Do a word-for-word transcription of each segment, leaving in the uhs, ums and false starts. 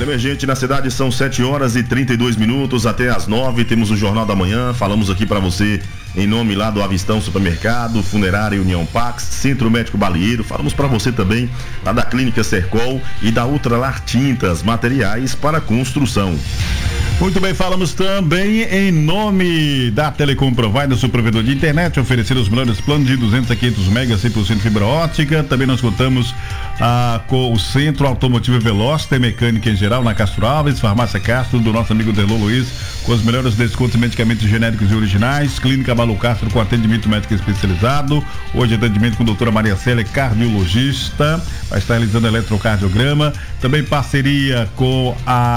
emergente na cidade, são sete horas e trinta e dois minutos, até às nove temos o Jornal da Manhã. Falamos aqui para você em nome lá do Avistão Supermercado, Funerária União Pax, Centro Médico Balieiro. Falamos para você também lá da Clínica Sercol e da Ultralar Tintas, materiais para construção. Muito bem, falamos também em nome da Telecom Provider, seu provedor de internet, oferecendo os melhores planos de duzentos a quinhentos megas, cem por cento fibra ótica. Também nós contamos ah, com o Centro Automotivo Veloz, tem mecânica em geral na Castro Alves, Farmácia Castro, do nosso amigo Delô Luiz, com os melhores descontos em medicamentos genéricos e originais. Clínica Balu Castro, com atendimento médico especializado. Hoje atendimento com a doutora Maria Célia, cardiologista, vai estar realizando eletrocardiograma. Também parceria com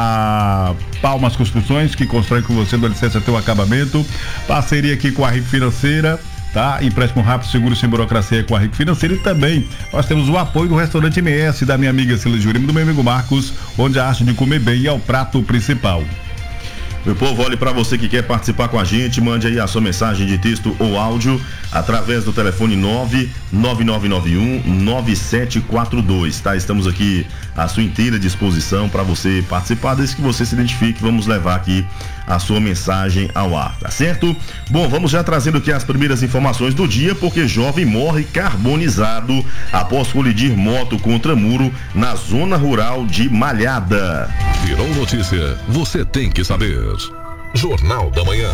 a Palmas Construções, que constrói com você do alicerce até o acabamento. Parceria aqui com a R I C Financeira, tá? Empréstimo rápido, seguro, sem burocracia com a R I C Financeira. E também nós temos o apoio do restaurante M S, da minha amiga Cila Jurema, do meu amigo Marcos, onde a arte de comer bem é o prato principal. Meu povo, olhe para você que quer participar com a gente, mande aí a sua mensagem de texto ou áudio através do telefone nove nove nove nove um nove sete quatro dois, tá? Estamos aqui à sua inteira disposição para você participar, desde que você se identifique. Vamos levar aqui a sua mensagem ao ar, tá certo? Bom, vamos já trazendo aqui as primeiras informações do dia, porque jovem morre carbonizado após colidir moto contra muro na zona rural de Malhada. Virou notícia, você tem que saber. Jornal da Manhã.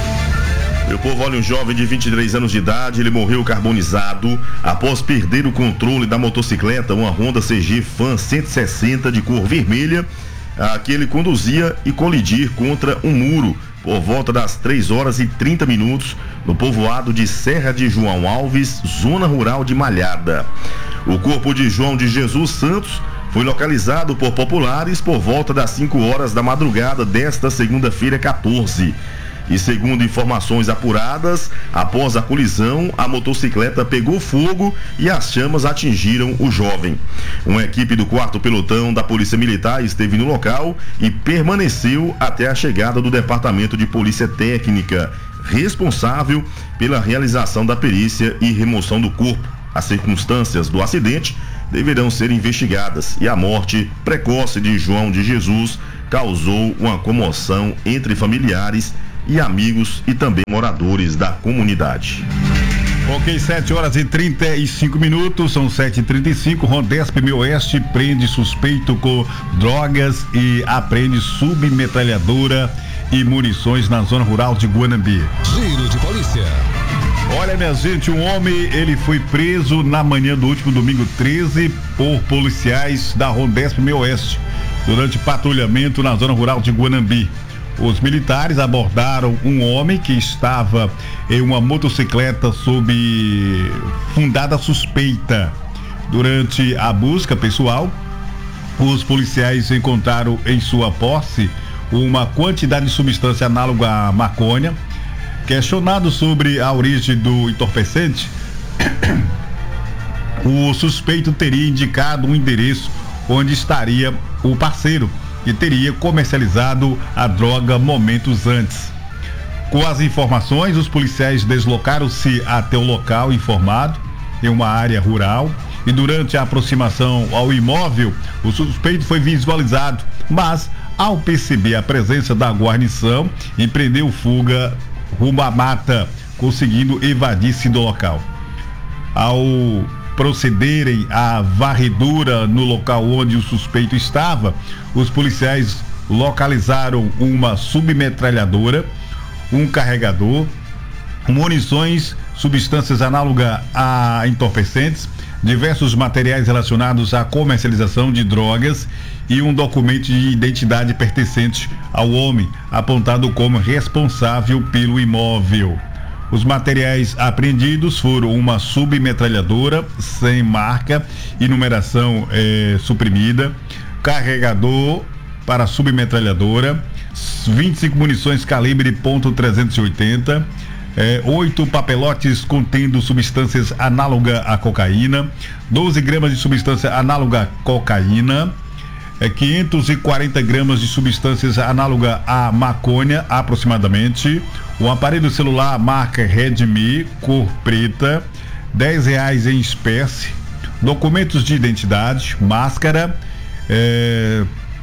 Meu povo, olha, um jovem de vinte e três anos de idade, ele morreu carbonizado após perder o controle da motocicleta, uma Honda C G Fan cento e sessenta de cor vermelha, a que ele conduzia, e colidir contra um muro por volta das três horas e trinta minutos no povoado de Serra de João Alves, zona rural de Malhada. O corpo de João de Jesus Santos foi localizado por populares por volta das cinco horas da madrugada desta segunda-feira quatorze. E segundo informações apuradas, após a colisão, a motocicleta pegou fogo e as chamas atingiram o jovem. Uma equipe do quarto pelotão da Polícia Militar esteve no local e permaneceu até a chegada do Departamento de Polícia Técnica, responsável pela realização da perícia e remoção do corpo. As circunstâncias do acidente deverão ser investigadas e a morte precoce de João de Jesus causou uma comoção entre familiares e amigos e também moradores da comunidade. Ok, sete horas e trinta e cinco minutos, são sete e trinta e cinco. Rondesp Oeste prende suspeito com drogas e apreende submetralhadora e munições na zona rural de Guanambi. Giro de polícia. Olha, minha gente, um homem, ele foi preso na manhã do último domingo treze por policiais da Rondesp Oeste durante patrulhamento na zona rural de Guanambi. Os militares abordaram um homem que estava em uma motocicleta sob fundada suspeita. Durante a busca pessoal, os policiais encontraram em sua posse uma quantidade de substância análoga à maconha. Questionado sobre a origem do entorpecente, o suspeito teria indicado um endereço onde estaria o parceiro que teria comercializado a droga momentos antes. Com as informações, os policiais deslocaram-se até o local informado, em uma área rural, e durante a aproximação ao imóvel, o suspeito foi visualizado, mas ao perceber a presença da guarnição, empreendeu fuga rumo à mata, conseguindo evadir-se do local. Ao procederem à varredura no local onde o suspeito estava, os policiais localizaram uma submetralhadora, um carregador, munições, substâncias análogas a entorpecentes, diversos materiais relacionados à comercialização de drogas e um documento de identidade pertencente ao homem, apontado como responsável pelo imóvel. Os materiais apreendidos foram uma submetralhadora sem marca e numeração eh, suprimida, carregador para submetralhadora, vinte e cinco munições calibre ponto trezentos e oitenta, eh, oito papelotes contendo substâncias análogas à cocaína, doze gramas de substância análoga à cocaína, eh, quinhentos e quarenta gramas de substâncias análogas à maconha, aproximadamente, um aparelho celular marca Redmi, cor preta, dez reais em espécie, documentos de identidade, máscara, é,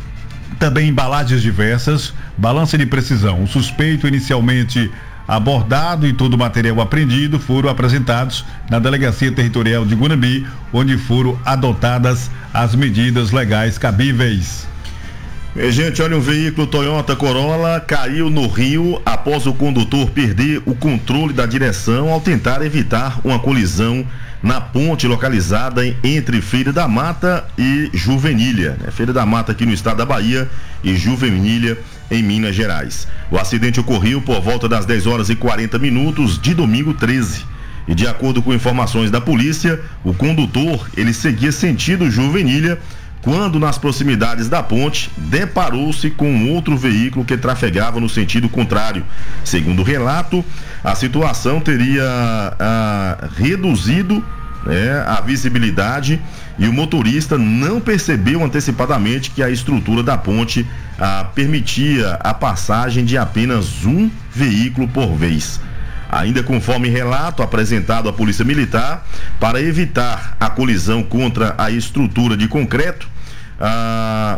também embalagens diversas, balança de precisão. O suspeito inicialmente abordado e todo o material apreendido foram apresentados na Delegacia Territorial de Guanambi, onde foram adotadas as medidas legais cabíveis. E, gente, olha, um veículo Toyota Corolla caiu no rio após o condutor perder o controle da direção ao tentar evitar uma colisão na ponte localizada entre Feira da Mata e Juvenília, né? Feira da Mata aqui no estado da Bahia e Juvenília em Minas Gerais. O acidente ocorreu por volta das dez horas e quarenta minutos de domingo treze. E de acordo com informações da polícia, o condutor, ele seguia sentido Juvenília, quando nas proximidades da ponte deparou-se com outro veículo que trafegava no sentido contrário. Segundo o relato, a situação teria ah, reduzido né, a visibilidade e o motorista não percebeu antecipadamente que a estrutura da ponte ah, permitia a passagem de apenas um veículo por vez. Ainda conforme relato apresentado à Polícia Militar, para evitar a colisão contra a estrutura de concreto, a,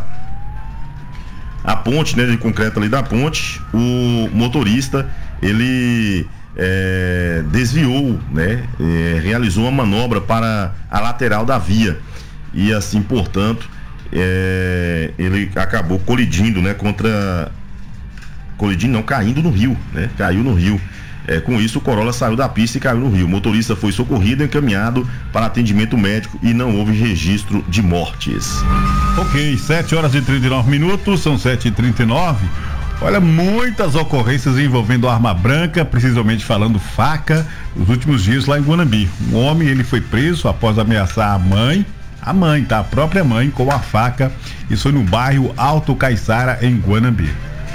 a ponte, né, de concreto ali da ponte, o motorista, ele é, desviou, né, é, realizou uma manobra para a lateral da via e assim, portanto, é, ele acabou colidindo, né, contra, colidindo não, caindo no rio, né, caiu no rio. É, com isso, o Corolla saiu da pista e caiu no rio. O motorista foi socorrido e encaminhado para atendimento médico e não houve registro de mortes. Ok, sete horas e trinta e nove minutos, são sete e trinta e nove. Olha, muitas ocorrências envolvendo arma branca, precisamente falando faca, nos últimos dias lá em Guanambi. Um homem, ele foi preso após ameaçar a mãe, a mãe, tá? A própria mãe, com a faca. Isso foi no bairro Alto Caiçara, em Guanambi.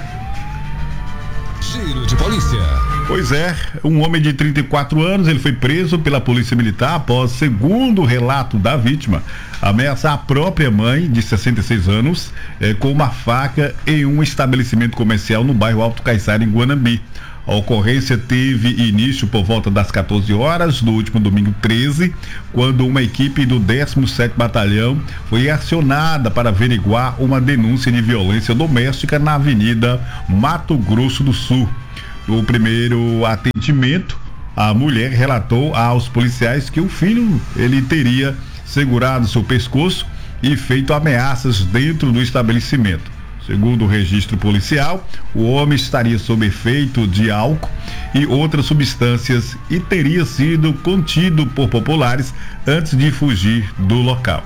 Giro de polícia. Pois é, um homem de trinta e quatro anos, ele foi preso pela Polícia Militar após, segundo o relato da vítima, ameaçar a própria mãe, de sessenta e seis anos, eh, com uma faca em um estabelecimento comercial no bairro Alto Caiçara, em Guanambi. A ocorrência teve início por volta das quatorze horas do último domingo treze, quando uma equipe do décimo sétimo Batalhão foi acionada para averiguar uma denúncia de violência doméstica na Avenida Mato Grosso do Sul. No primeiro atendimento, a mulher relatou aos policiais que o filho, ele teria segurado seu pescoço e feito ameaças dentro do estabelecimento. Segundo o registro policial, o homem estaria sob efeito de álcool e outras substâncias e teria sido contido por populares antes de fugir do local.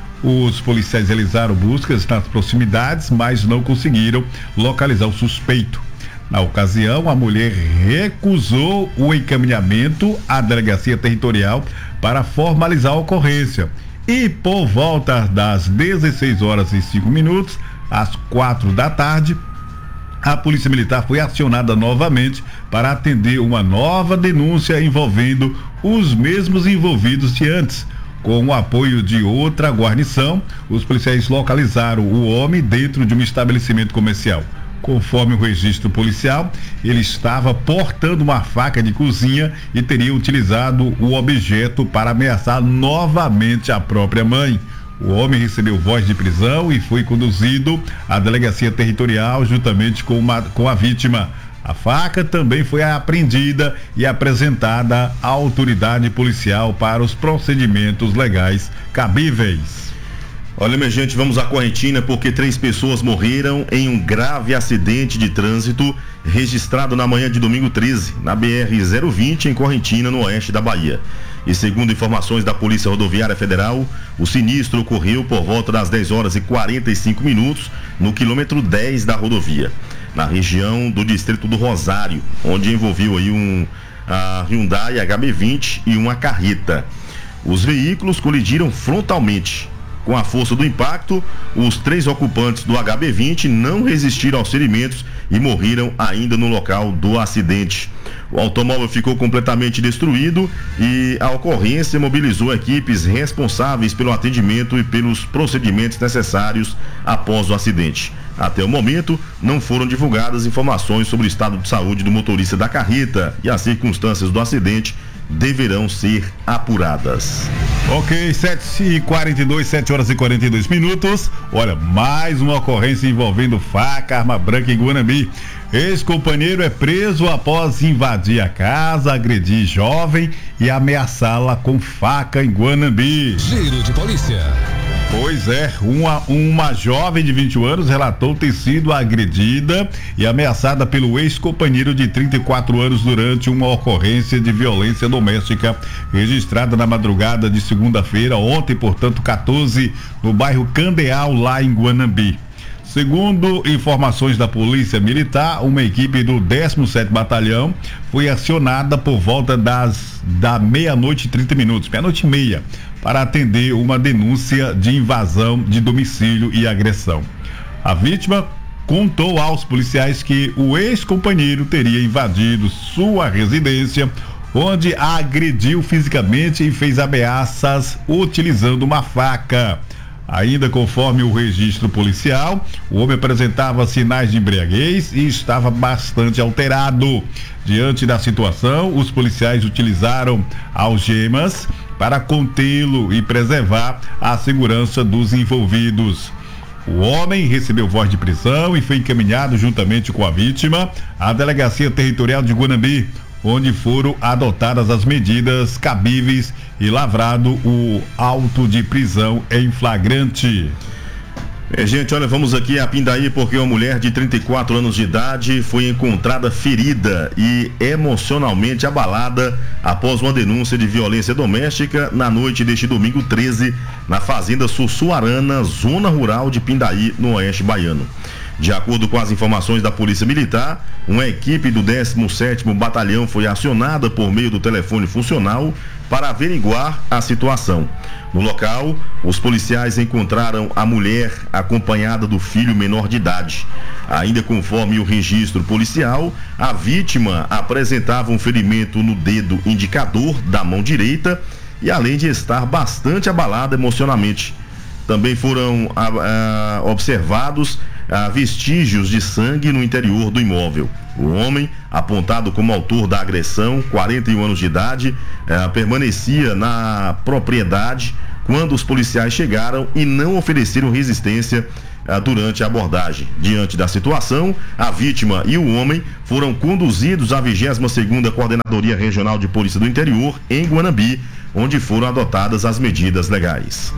Os policiais realizaram buscas nas proximidades, mas não conseguiram localizar o suspeito. Na ocasião, a mulher recusou o encaminhamento à Delegacia Territorial para formalizar a ocorrência. E por volta das dezesseis horas e cinco minutos, às quatro da tarde, a Polícia Militar foi acionada novamente para atender uma nova denúncia envolvendo os mesmos envolvidos de antes. Com o apoio de outra guarnição, os policiais localizaram o homem dentro de um estabelecimento comercial. Conforme o registro policial, ele estava portando uma faca de cozinha e teria utilizado o objeto para ameaçar novamente a própria mãe. O homem recebeu voz de prisão e foi conduzido à Delegacia Territorial juntamente com, uma, com a vítima. A faca também foi apreendida e apresentada à autoridade policial para os procedimentos legais cabíveis. Olha, minha gente, vamos à Correntina porque três pessoas morreram em um grave acidente de trânsito registrado na manhã de domingo treze, na B R zero vinte, em Correntina, no oeste da Bahia. E segundo informações da Polícia Rodoviária Federal, o sinistro ocorreu por volta das dez horas e quarenta e cinco minutos no quilômetro dez da rodovia, na região do distrito do Rosário, onde envolveu aí um a Hyundai H B vinte e uma carreta. Os veículos colidiram frontalmente. Com a força do impacto, os três ocupantes do H B vinte não resistiram aos ferimentos e morreram ainda no local do acidente. O automóvel ficou completamente destruído e a ocorrência mobilizou equipes responsáveis pelo atendimento e pelos procedimentos necessários após o acidente. Até o momento, não foram divulgadas informações sobre o estado de saúde do motorista da carreta e as circunstâncias do acidente deverão ser apuradas. Ok, sete e quarenta e dois, sete horas e quarenta e dois minutos. Olha, mais uma ocorrência envolvendo faca, arma branca em Guanambi. Ex-companheiro é preso após invadir a casa, agredir jovem e ameaçá-la com faca em Guanambi. Giro de polícia. Pois é, uma, uma jovem de vinte anos relatou ter sido agredida e ameaçada pelo ex-companheiro de trinta e quatro anos durante uma ocorrência de violência doméstica registrada na madrugada de segunda-feira, ontem, portanto, quatorze, no bairro Candeal, lá em Guanambi. Segundo informações da Polícia Militar, uma equipe do décimo sétimo Batalhão foi acionada por volta das da meia-noite e trinta minutos, meia-noite e meia, para atender uma denúncia de invasão de domicílio e agressão. A vítima contou aos policiais que o ex-companheiro teria invadido sua residência, onde a agrediu fisicamente e fez ameaças utilizando uma faca. Ainda conforme o registro policial, o homem apresentava sinais de embriaguez e estava bastante alterado. Diante da situação, os policiais utilizaram algemas para contê-lo e preservar a segurança dos envolvidos. O homem recebeu voz de prisão e foi encaminhado juntamente com a vítima à Delegacia Territorial de Guanambi, onde foram adotadas as medidas cabíveis e lavrado o auto de prisão em flagrante. É, gente, olha, vamos aqui a Pindaí porque uma mulher de trinta e quatro anos de idade foi encontrada ferida e emocionalmente abalada após uma denúncia de violência doméstica na noite deste domingo treze na fazenda Sussuarana, zona rural de Pindaí, no oeste baiano. De acordo com as informações da Polícia Militar, uma equipe do décimo sétimo Batalhão foi acionada por meio do telefone funcional para averiguar a situação. No local, os policiais encontraram a mulher acompanhada do filho menor de idade. Ainda conforme o registro policial, a vítima apresentava um ferimento no dedo indicador da mão direita e além de estar bastante abalada emocionalmente. Também foram ah, ah, observados ah, vestígios de sangue no interior do imóvel. O homem, apontado como autor da agressão, quarenta e um anos de idade, ah, permanecia na propriedade quando os policiais chegaram e não ofereceram resistência ah, durante a abordagem. Diante da situação, a vítima e o homem foram conduzidos à vigésima segunda Coordenadoria Regional de Polícia do Interior, em Guanambi, onde foram adotadas as medidas legais.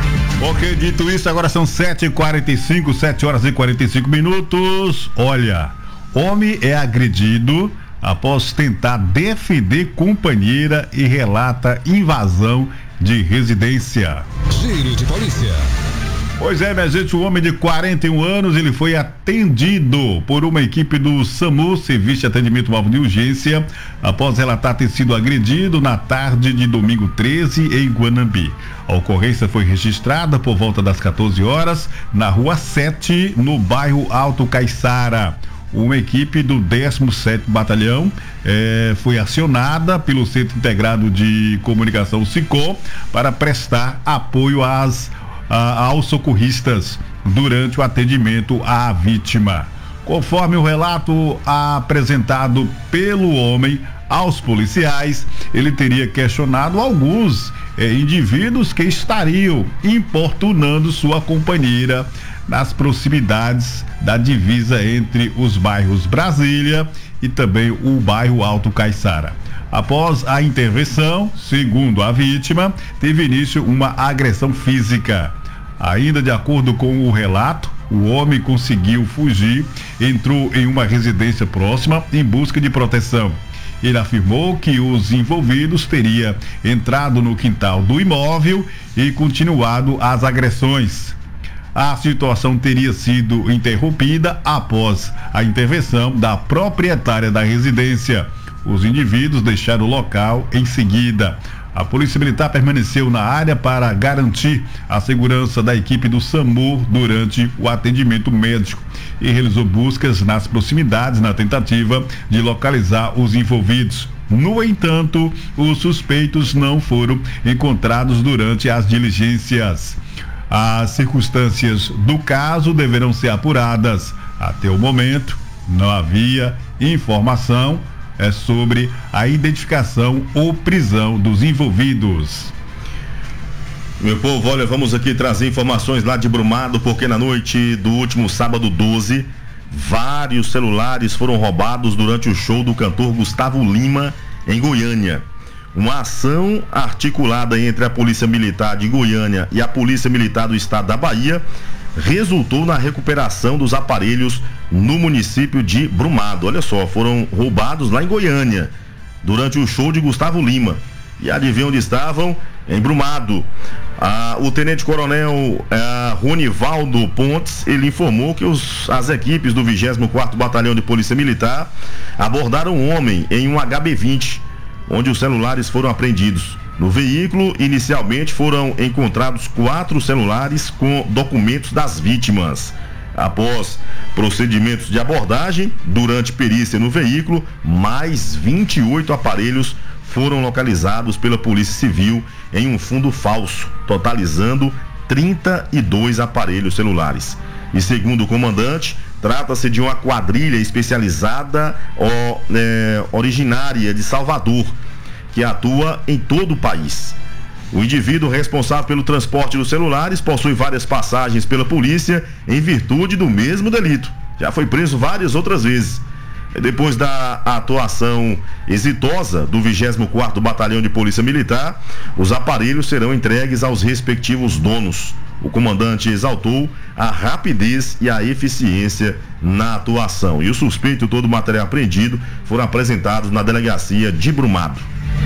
Ok, dito isso, agora são sete e quarenta e cinco, sete horas e quarenta e cinco minutos. Olha, homem é agredido após tentar defender companheira e relata invasão de residência. Giro de polícia. Pois é, minha gente, o homem de quarenta e um anos, ele foi atendido por uma equipe do SAMU, Serviço de Atendimento Móvel de Urgência, após relatar ter sido agredido na tarde de domingo treze em Guanambi. A ocorrência foi registrada por volta das quatorze horas, na rua sete, no bairro Alto Caiçara. Uma equipe do décimo sétimo Batalhão eh, foi acionada pelo Centro Integrado de Comunicação SICOM para prestar apoio às aos socorristas durante o atendimento à vítima. Conforme o relato apresentado pelo homem aos policiais, ele teria questionado alguns eh, indivíduos que estariam importunando sua companheira nas proximidades da divisa entre os bairros Brasília e também o bairro Alto Caiçara. Após a intervenção, segundo a vítima, teve início uma agressão física. Ainda de acordo com o relato, o homem conseguiu fugir, entrou em uma residência próxima em busca de proteção. Ele afirmou que os envolvidos teriam entrado no quintal do imóvel e continuado as agressões. A situação teria sido interrompida após a intervenção da proprietária da residência. Os indivíduos deixaram o local em seguida. A Polícia Militar permaneceu na área para garantir a segurança da equipe do SAMU durante o atendimento médico e realizou buscas nas proximidades na tentativa de localizar os envolvidos. No entanto, os suspeitos não foram encontrados durante as diligências. As circunstâncias do caso deverão ser apuradas. Até o momento, não havia informação é, sobre a identificação ou prisão dos envolvidos. Meu povo, olha, vamos aqui trazer informações lá de Brumado, porque na noite do último sábado doze, vários celulares foram roubados durante o show do cantor Gustavo Lima em Goiânia. Uma ação articulada entre a Polícia Militar de Goiânia e a Polícia Militar do Estado da Bahia resultou na recuperação dos aparelhos no município de Brumado. Olha só, foram roubados lá em Goiânia durante o show de Gustavo Lima. E adivinha onde estavam? Em Brumado. Ah, o tenente-coronel ah, Ronivaldo Pontes, ele informou que os, as equipes do vigésimo quarto Batalhão de Polícia Militar abordaram um homem em um H B vinte, onde os celulares foram apreendidos. No veículo, inicialmente foram encontrados quatro celulares com documentos das vítimas. Após procedimentos de abordagem, durante perícia no veículo, mais vinte e oito aparelhos foram localizados pela Polícia Civil em um fundo falso, totalizando trinta e dois aparelhos celulares. E segundo o comandante, trata-se de uma quadrilha especializada ó, é, originária de Salvador, que atua em todo o país. O indivíduo responsável pelo transporte dos celulares possui várias passagens pela polícia em virtude do mesmo delito. Já foi preso várias outras vezes. Depois da atuação exitosa do vigésimo quarto Batalhão de Polícia Militar, os aparelhos serão entregues aos respectivos donos. O comandante exaltou a rapidez e a eficiência na atuação. E o suspeito e todo o material apreendido foram apresentados na delegacia de Brumado.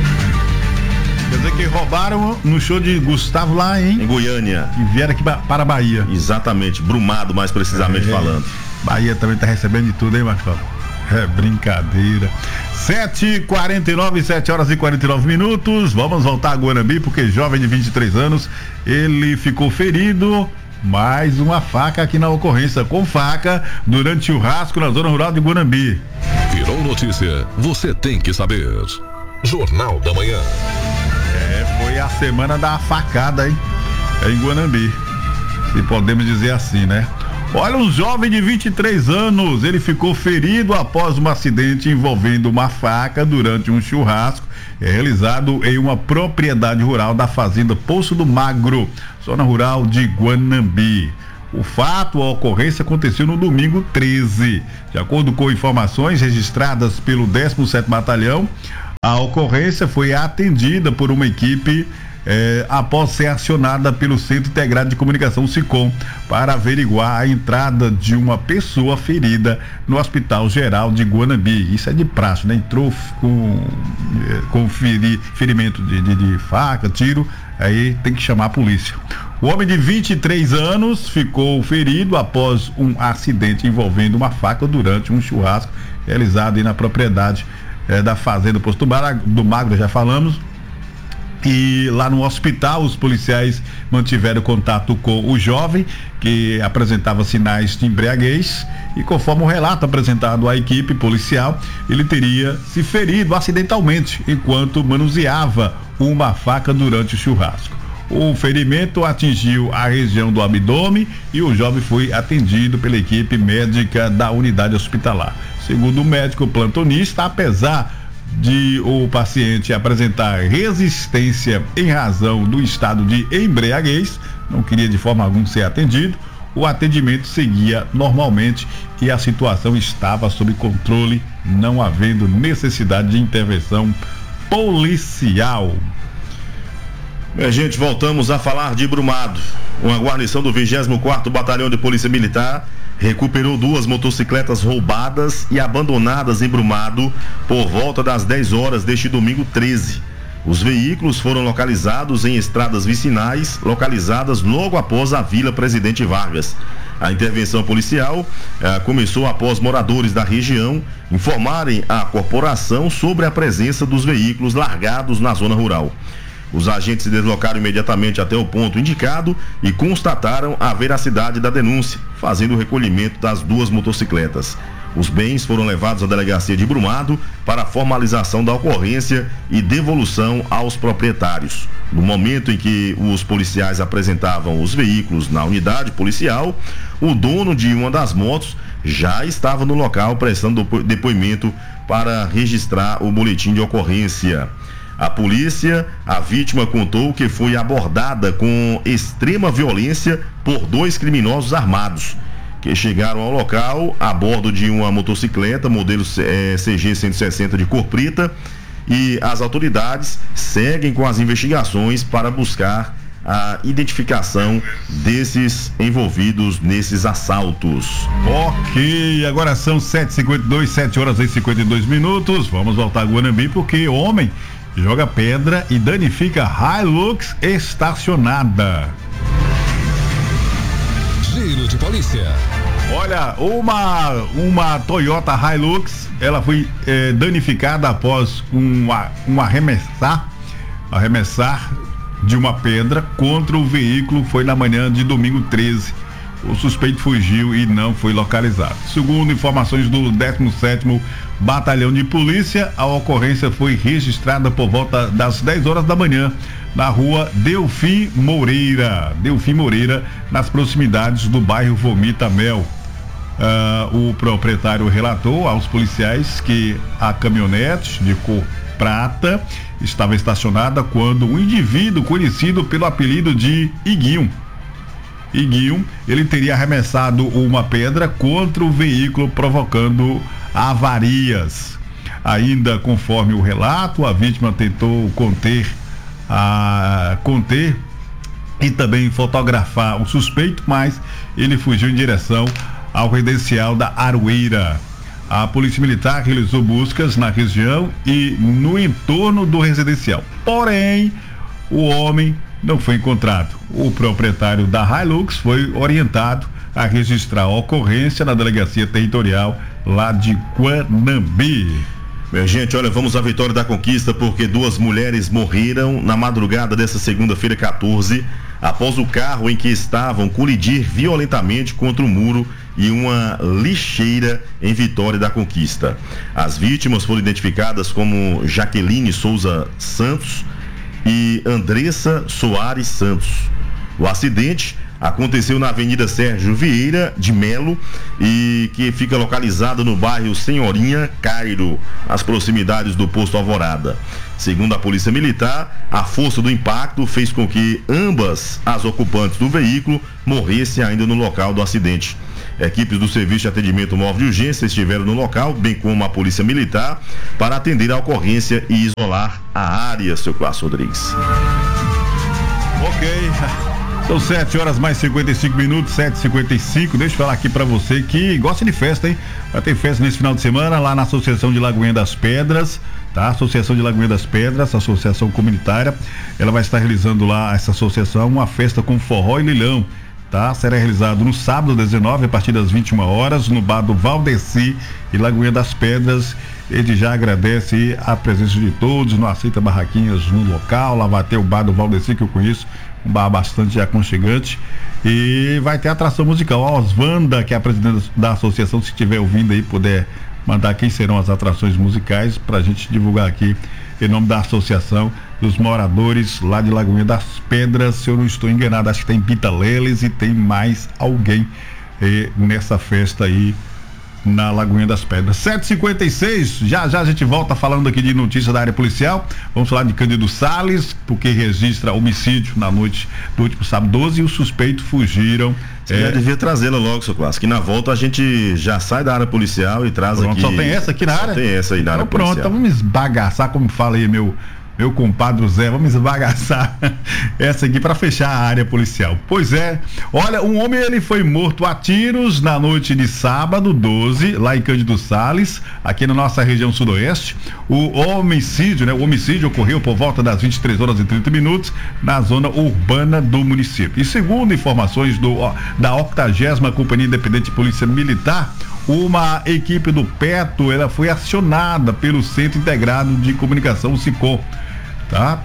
Quer dizer que roubaram no show de Gustavo lá em, em Goiânia. E vieram aqui para a Bahia. Exatamente, Brumado mais precisamente é, falando. Bahia também está recebendo de tudo, hein, Marcão? É brincadeira. sete e quarenta e nove, sete horas e quarenta e nove minutos. Vamos voltar a Guanambi, porque jovem de vinte e três anos, ele ficou ferido. Mais uma faca aqui na ocorrência, com faca, durante o churrasco na zona rural de Guanambi. Virou notícia, você tem que saber. Jornal da Manhã. É, foi a semana da facada, hein? É em Guanambi, se podemos dizer assim, né? Olha, um jovem de vinte e três anos, ele ficou ferido após um acidente envolvendo uma faca durante um churrasco realizado em uma propriedade rural da fazenda Poço do Magro, zona rural de Guanambi. O fato, a ocorrência aconteceu no domingo treze. De acordo com informações registradas pelo décimo sétimo Batalhão, a ocorrência foi atendida por uma equipe É, após ser acionada pelo Centro Integrado de Comunicação SICOM para averiguar a entrada de uma pessoa ferida no Hospital Geral de Guanambi. Isso é de praxe, né? Entrou com, com feri, ferimento de, de, de faca, tiro, aí tem que chamar a polícia. O homem de vinte e três anos ficou ferido após um acidente envolvendo uma faca durante um churrasco realizado aí na propriedade é, da fazenda Poço do Magro, já falamos. E lá no hospital, os policiais mantiveram contato com o jovem, que apresentava sinais de embriaguez, e conforme o relato apresentado à equipe policial, ele teria se ferido acidentalmente enquanto manuseava uma faca durante o churrasco. O ferimento atingiu a região do abdômen e o jovem foi atendido pela equipe médica da unidade hospitalar. Segundo o médico plantonista, apesar de o paciente apresentar resistência em razão do estado de embriaguez, não queria de forma alguma ser atendido, o atendimento seguia normalmente e a situação estava sob controle, não havendo necessidade de intervenção policial. Minha gente, voltamos a falar de Brumado. Uma guarnição do vigésimo quarto Batalhão de Polícia Militar recuperou duas motocicletas roubadas e abandonadas em Brumado por volta das dez horas deste domingo treze. Os veículos foram localizados em estradas vicinais, localizadas logo após a Vila Presidente Vargas. A intervenção policial eh, começou após moradores da região informarem à corporação sobre a presença dos veículos largados na zona rural. Os agentes se deslocaram imediatamente até o ponto indicado e constataram a veracidade da denúncia, fazendo o recolhimento das duas motocicletas. Os bens foram levados à delegacia de Brumado para a formalização da ocorrência e devolução aos proprietários. No momento em que os policiais apresentavam os veículos na unidade policial, o dono de uma das motos já estava no local prestando depoimento para registrar o boletim de ocorrência. A polícia, a vítima contou que foi abordada com extrema violência por dois criminosos armados, que chegaram ao local a bordo de uma motocicleta modelo eh, C G cento e sessenta de cor preta, e as autoridades seguem com as investigações para buscar a identificação desses envolvidos nesses assaltos. Ok, agora são sete e cinquenta e dois, sete horas e cinquenta e dois minutos. Vamos voltar a Guanambi porque homem joga pedra e danifica Hilux estacionada. Giro de polícia. Olha, uma, uma Toyota Hilux, ela foi eh, danificada após um, um arremessar, arremessar de uma pedra contra o veículo. Foi na manhã de domingo treze. O suspeito fugiu e não foi localizado. Segundo informações do décimo sétimo Batalhão de Polícia, a ocorrência foi registrada por volta das dez horas da manhã na rua Delfim Moreira, Delfim Moreira, nas proximidades do bairro Vomita Mel. Uh, o proprietário relatou aos policiais que a caminhonete de cor prata estava estacionada quando um indivíduo conhecido pelo apelido de Iguinho, Iguinho, ele teria arremessado uma pedra contra o veículo, provocando avarias. Ainda conforme o relato, a vítima tentou conter a conter e também fotografar o suspeito, mas ele fugiu em direção ao residencial da Aroeira. A Polícia Militar realizou buscas na região e no entorno do residencial. Porém, o homem não foi encontrado. O proprietário da Hilux foi orientado a registrar a ocorrência na delegacia territorial lá de Guanambi. Minha gente, olha, vamos à Vitória da Conquista, porque duas mulheres morreram na madrugada dessa segunda-feira quatorze, após o carro em que estavam colidir violentamente contra o muro e uma lixeira em Vitória da Conquista. As vítimas foram identificadas como Jaqueline Souza Santos e Andressa Soares Santos. O acidente aconteceu na Avenida Sérgio Vieira de Melo, e que fica localizada no bairro Senhorinha Cairo, às proximidades do posto Alvorada. Segundo a Polícia Militar, a força do impacto fez com que ambas as ocupantes do veículo morressem ainda no local do acidente. Equipes do Serviço de Atendimento Móvel de Urgência estiveram no local, bem como a Polícia Militar, para atender a ocorrência e isolar a área, seu Cláudio Rodrigues. Ok. São sete horas mais cinquenta e cinco minutos, sete e cinquenta e cinco. Deixa eu falar aqui pra você que gosta de festa, hein? Vai ter festa nesse final de semana lá na Associação de Lagoinha das Pedras, tá? Associação de Lagoinha das Pedras, associação comunitária. Ela vai estar realizando lá, essa associação, uma festa com forró e leilão, tá? Será realizado no sábado dezenove, a partir das vinte e uma horas, no bar do Valdeci e Lagoinha das Pedras. Ele já agradece a presença de todos, não aceita barraquinhas no local. Lá vai ter o bar do Valdeci, que eu conheço, um bar bastante aconchegante, e vai ter atração musical. A Oswanda, que é a presidente da associação, se estiver ouvindo aí, puder mandar quem serão as atrações musicais pra gente divulgar aqui em nome da associação dos moradores lá de Lagoinha das Pedras. Se eu não estou enganado, acho que tem Pita Leles e tem mais alguém eh, nessa festa aí na Lagoinha das Pedras. sete e cinquenta e seis, já já a gente volta falando aqui de notícias da área policial. Vamos falar de Cândido Salles, porque registra homicídio na noite do último sábado doze e os suspeitos fugiram. Você é... já devia trazê-la logo, seu Clássico, que na volta a gente já sai da área policial e traz pronto, aqui. Só tem essa aqui na só área? Tem essa aí na então, área pronto, policial. Então vamos esbagaçar, como fala aí meu meu compadre Zé, vamos esbagaçar essa aqui para fechar a área policial. Pois é, olha, um homem ele foi morto a tiros na noite de sábado doze, lá em Cândido Salles, aqui na nossa região sudoeste. O homicídio, né? O homicídio ocorreu por volta das vinte e três horas e trinta minutos na zona urbana do município. E segundo informações do, ó, da octagésima Companhia Independente de Polícia Militar, uma equipe do Peto, ela foi acionada pelo Centro Integrado de Comunicação, o SICOM, tá?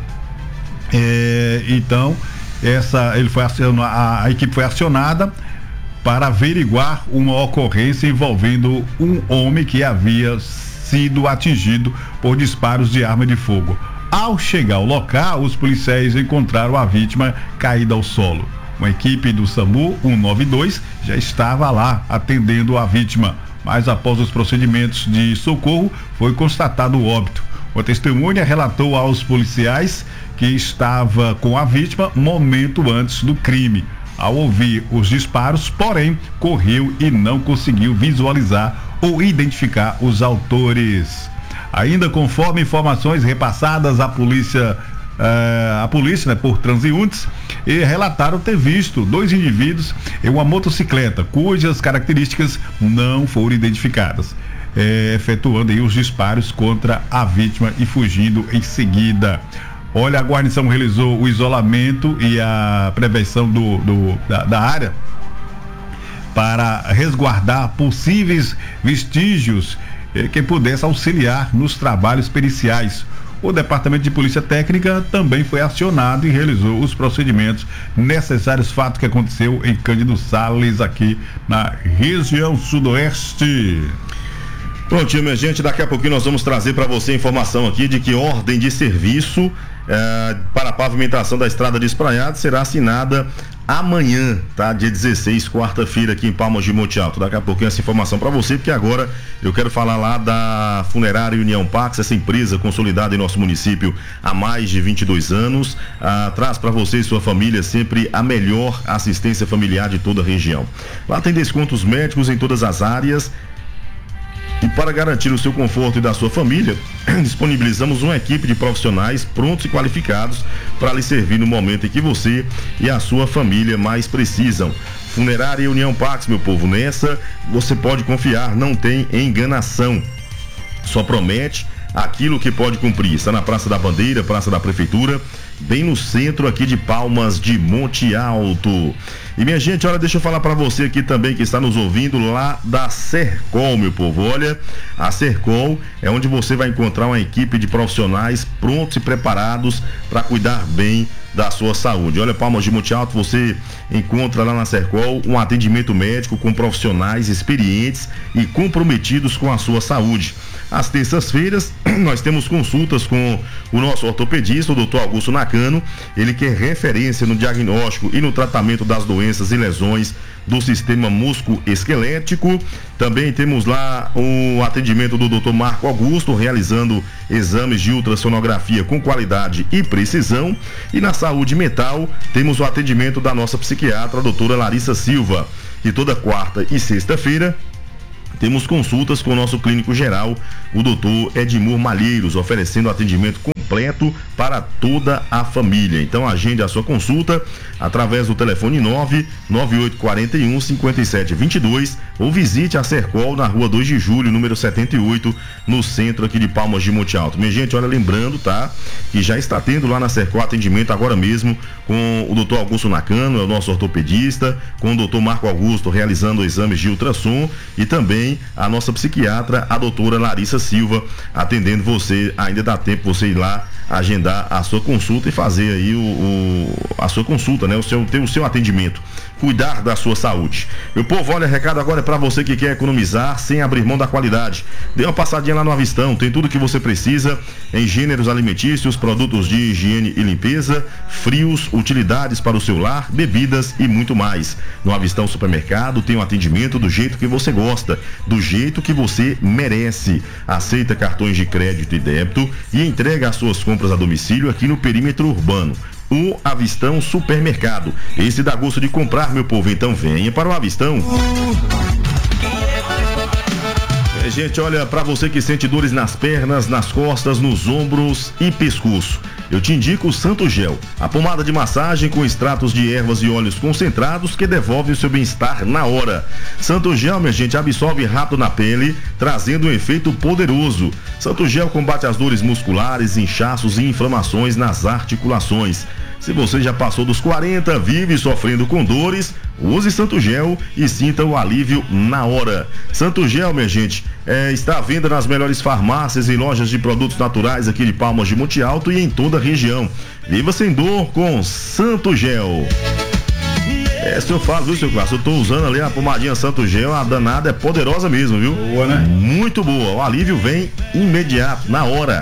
É, então, essa, ele foi acionado, a, a equipe foi acionada para averiguar uma ocorrência envolvendo um homem que havia sido atingido por disparos de arma de fogo. Ao chegar ao local, os policiais encontraram a vítima caída ao solo. Uma equipe do SAMU cento e noventa e dois já estava lá atendendo a vítima, mas após os procedimentos de socorro foi constatado o óbito. A testemunha relatou aos policiais que estava com a vítima momento antes do crime. Ao ouvir os disparos, porém, correu e não conseguiu visualizar ou identificar os autores. Ainda conforme informações repassadas à polícia, uh, à polícia, né, por transeuntes, e relataram ter visto dois indivíduos em uma motocicleta, cujas características não foram identificadas, é, efetuando aí os disparos contra a vítima e fugindo em seguida. Olha, a guarnição realizou o isolamento e a prevenção do, do, da, da área para resguardar possíveis vestígios eh, que pudesse auxiliar nos trabalhos periciais. O Departamento de Polícia Técnica também foi acionado e realizou os procedimentos necessários, fato que aconteceu em Cândido Sales, aqui na região sudoeste. Prontinho, minha gente, daqui a pouquinho nós vamos trazer para você informação aqui de que ordem de serviço eh, para a pavimentação da estrada de Espraiado será assinada amanhã, tá? Dia dezesseis, quarta-feira, aqui em Palmas de Monte Alto. Daqui a pouquinho essa informação para você, porque agora eu quero falar lá da Funerária União Pax, essa empresa consolidada em nosso município há mais de vinte e dois anos, ah, traz para você e sua família sempre a melhor assistência familiar de toda a região. Lá tem descontos médicos em todas as áreas. E para garantir o seu conforto e da sua família, disponibilizamos uma equipe de profissionais prontos e qualificados para lhe servir no momento em que você e a sua família mais precisam. Funerária União Pax, meu povo, nessa você pode confiar, não tem enganação. Só promete aquilo que pode cumprir. Está na Praça da Bandeira, Praça da Prefeitura, bem no centro aqui de Palmas de Monte Alto. E minha gente, olha, deixa eu falar para você aqui também que está nos ouvindo lá da Sercol, meu povo. Olha, a Sercol é onde você vai encontrar uma equipe de profissionais prontos e preparados para cuidar bem da sua saúde. Olha, Palmas de Monte Alto, você encontra lá na Sercol um atendimento médico com profissionais experientes e comprometidos com a sua saúde. Às terças-feiras, nós temos consultas com o nosso ortopedista, o doutor Augusto Nakano, ele que é referência no diagnóstico e no tratamento das doenças e lesões do sistema musculoesquelético. Também temos lá o atendimento do doutor Marco Augusto, realizando exames de ultrassonografia com qualidade e precisão. E na saúde mental, temos o atendimento da nossa psiquiatra, a doutora Larissa Silva. E toda quarta e sexta-feira, temos consultas com o nosso clínico geral, o doutor Edmur Malheiros, oferecendo atendimento completo para toda a família. Então agende a sua consulta através do telefone nove nove oito quatro um cinco sete dois dois ou visite a Sercol na rua dois de julho, número setenta e oito, no centro aqui de Palmas de Monte Alto. Minha gente, olha, lembrando, tá, que já está tendo lá na Sercol atendimento agora mesmo com o doutor Augusto Nakano, é o nosso ortopedista, com o doutor Marco Augusto realizando exames de ultrassom e também a nossa psiquiatra, a doutora Larissa Silva, atendendo você. Ainda dá tempo você ir lá agendar a sua consulta e fazer aí o, o a sua consulta, né? O seu, ter o seu atendimento, cuidar da sua saúde. Meu povo, olha, recado agora é para você que quer economizar sem abrir mão da qualidade. Dê uma passadinha lá no Avistão, tem tudo que você precisa em gêneros alimentícios, produtos de higiene e limpeza, frios, utilidades para o seu lar, bebidas e muito mais. No Avistão Supermercado tem um atendimento do jeito que você gosta, do jeito que você merece. Aceita cartões de crédito e débito e entrega as suas compras a domicílio aqui no perímetro urbano. O Avistão Supermercado. Esse dá gosto de comprar, meu povo, então venha para o Avistão. É, gente, olha, para você que sente dores nas pernas, nas costas, nos ombros e pescoço, eu te indico o Santo Gel, a pomada de massagem com extratos de ervas e óleos concentrados que devolve o seu bem-estar na hora. Santo Gel, minha gente, absorve rápido na pele, trazendo um efeito poderoso. Santo Gel combate as dores musculares, inchaços e inflamações nas articulações. Se você já passou dos quarenta, vive sofrendo com dores, use Santo Gel e sinta o alívio na hora. Santo Gel, minha gente, é, está à venda nas melhores farmácias e lojas de produtos naturais aqui de Palmas de Monte Alto e em toda a região. Viva sem dor com Santo Gel. É, se eu falo, viu, seu Clássico? Eu tô usando ali a pomadinha Santo Gel, a danada é poderosa mesmo, viu? Boa, né? Muito boa. O alívio vem imediato, na hora.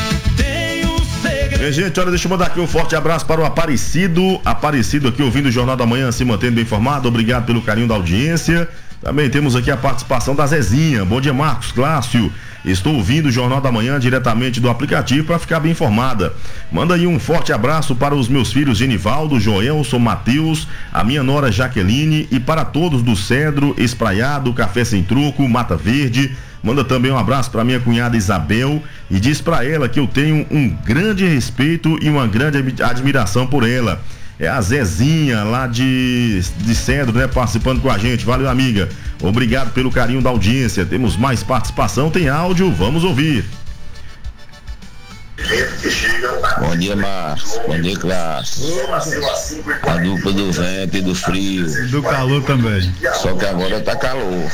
Minha gente, olha, deixa eu mandar aqui um forte abraço para o Aparecido, Aparecido aqui ouvindo o Jornal da Manhã, se mantendo bem informado. Obrigado pelo carinho da audiência. Também temos aqui a participação da Zezinha. Bom dia, Marcos Clássio. Estou ouvindo o Jornal da Manhã diretamente do aplicativo para ficar bem informada. Manda aí um forte abraço para os meus filhos Genivaldo, Joelson, Matheus, a minha nora Jaqueline e para todos do Cedro, Espraiado, Café Sem Truco, Mata Verde. Manda também um abraço para minha cunhada Isabel e diz para ela que eu tenho um grande respeito e uma grande admiração por ela. É a Zezinha lá de, de Cedro, né? Participando com a gente. Valeu, amiga. Obrigado pelo carinho da audiência. Temos mais participação, tem áudio, vamos ouvir. Bom dia, Márcio. Bom dia, Clássico. A dupla do vento e do frio. Do calor também. Só que agora tá calor.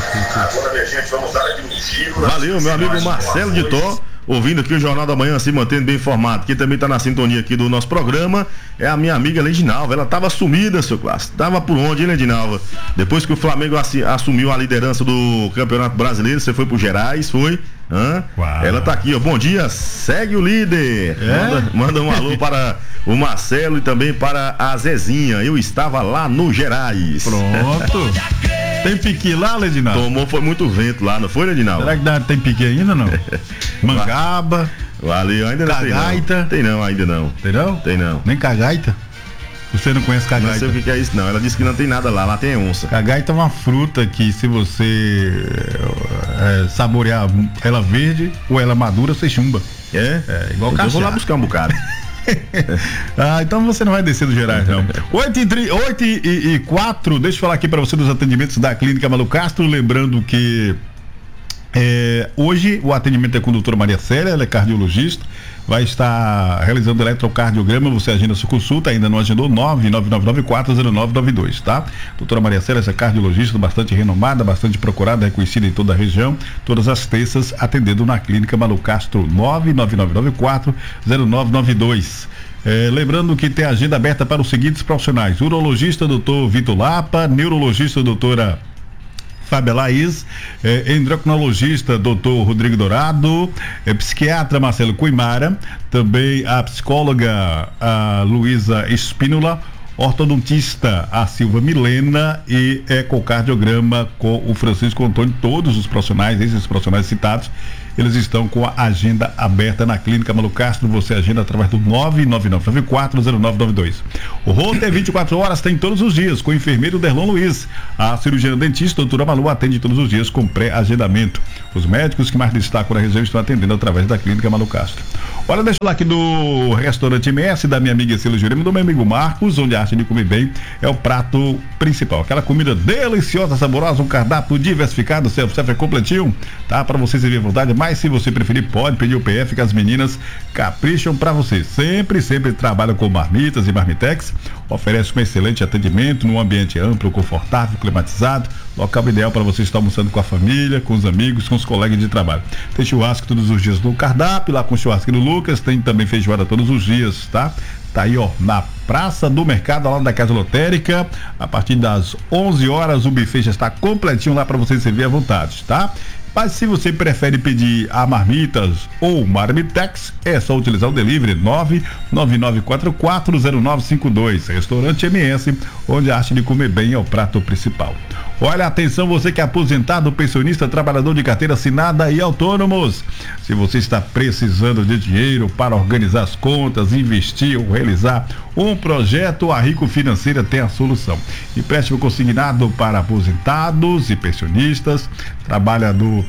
Valeu, meu amigo Marcelo de Tó. Ouvindo aqui o Jornal da Manhã, se mantendo bem informado. Quem também está na sintonia aqui do nosso programa é a minha amiga Ledinalva. Ela estava sumida, seu Clássico. Tava por onde, hein, Ledinalva? Depois que o Flamengo assumiu a liderança do Campeonato Brasileiro, você foi pro Gerais, foi? Hã? Ela tá aqui, ó. Bom dia, segue o líder. É? Manda, manda um alô para o Marcelo e também para a Zezinha. Eu estava lá no Gerais. Pronto. Tem piqui lá, Ledinaldo? Tomou, foi muito vento lá, não foi, Ledinaldo? Será que dá, tem piqui ainda, não? Mangaba. Valeu, ainda não cagaita. tem não. Tem não, ainda não. Tem não? Tem não. Nem cagaita? Você não conhece cagaita? Não sei o que, que é isso não, ela disse que não tem nada lá, lá tem onça. Cagaita é uma fruta que se você é, saborear ela verde ou ela madura, você chumba. É? É igual então cachaça. Eu vou lá buscar um bocado. Ah, então você não vai descer do Gerais, não. oito e quatro, deixa eu falar aqui para você dos atendimentos da Clínica Malu Castro, lembrando que é, hoje o atendimento é com a doutora Maria Célia, ela é cardiologista, vai estar realizando eletrocardiograma, você agenda sua consulta, ainda não agendou, nove nove nove nove quatro zero nove nove dois, tá? Doutora Maria Célia, essa cardiologista bastante renomada, bastante procurada, reconhecida em toda a região, todas as terças atendendo na Clínica Malu Castro, nove nove nove nove quatro zero nove nove dois. É, lembrando que tem agenda aberta para os seguintes profissionais: urologista doutor Vitor Lapa, neurologista doutora Fábia Laís, eh, endocrinologista doutor Rodrigo Dourado, eh, psiquiatra Marcelo Cuimara, também a psicóloga a Luísa Espínola, ortodontista a Silva Milena e ecocardiograma com o Francisco Antônio. Todos os profissionais, esses profissionais citados, eles estão com a agenda aberta na Clínica Malu Castro. Você agenda através do nove nove nove nove quatro zero nove nove dois. O Rota é vinte e quatro horas, tem todos os dias, com o enfermeiro Derlon Luiz. A cirurgiã dentista, doutora Malu, atende todos os dias com pré-agendamento. Os médicos que mais destacam na região estão atendendo através da Clínica Malu Castro. Olha, deixa eu falar aqui do restaurante M S, da minha amiga Cília Jurema, do meu amigo Marcos, onde a arte de comer bem é o prato principal. Aquela comida deliciosa, saborosa, um cardápio diversificado, self-service completinho, tá? Para você servir à vontade, mas se você preferir, pode pedir o P F, que as meninas capricham para você. Sempre, sempre trabalham com marmitas e marmitex, oferece um excelente atendimento num ambiente amplo, confortável, climatizado, local ideal para você estar almoçando com a família, com os amigos, com os colegas de trabalho. Tem churrasco todos os dias no cardápio, lá com o churrasco do Lucas, tem também feijoada todos os dias, tá? Tá aí, ó, na Praça do Mercado, lá da Casa Lotérica, a partir das onze horas, o buffet já está completinho lá para você servir à vontade, tá? Mas se você prefere pedir a marmitas ou marmitex, é só utilizar o delivery nove nove nove quatro quatro zero nove cinco dois. Restaurante M S, onde a arte de comer bem é o prato principal. Olha, atenção, você que é aposentado, pensionista, trabalhador de carteira assinada e autônomos. Se você está precisando de dinheiro para organizar as contas, investir ou realizar um projeto, a Rico Financeira tem a solução. Empréstimo consignado para aposentados e pensionistas, trabalhador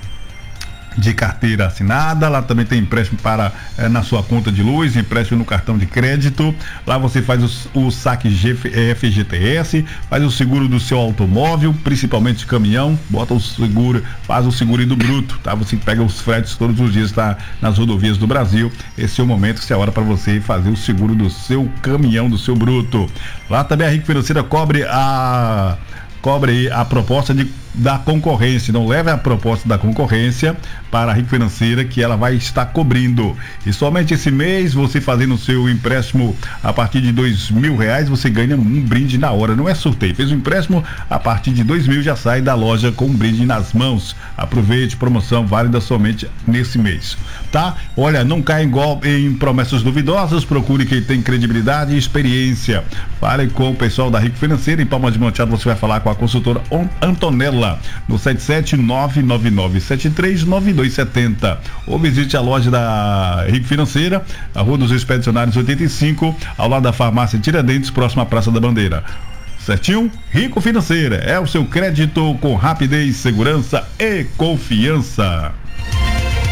de carteira assinada, lá também tem empréstimo para eh, na sua conta de luz, empréstimo no cartão de crédito, lá você faz o, o saque F G T S, faz o seguro do seu automóvel, principalmente caminhão, bota o seguro, faz o seguro do bruto, tá? Você pega os fretes todos os dias, tá? Nas rodovias do Brasil, esse é o momento, essa é a hora para você fazer o seguro do seu caminhão, do seu bruto. Lá também a Rico Financeira cobre a cobre a proposta de da concorrência, não leve a proposta da concorrência para a Rico Financeira, que ela vai estar cobrindo. E somente esse mês, você fazendo o seu empréstimo a partir de dois mil reais, você ganha um brinde na hora, não é sorteio. Fez um empréstimo a partir de dois mil, já sai da loja com um brinde nas mãos. Aproveite, promoção válida somente nesse mês, tá? Olha, não caia em golpe, em promessas duvidosas, procure quem tem credibilidade e experiência. Fale com o pessoal da Rico Financeira. Em Palma de Machado você vai falar com a consultora Antonella no sete sete nove nove nove sete três nove dois sete zero, ou visite a loja da Rico Financeira, a Rua dos Expedicionários oitenta e cinco, ao lado da farmácia Tiradentes, próxima à Praça da Bandeira. Certinho? Rico Financeira é o seu crédito com rapidez, segurança e confiança.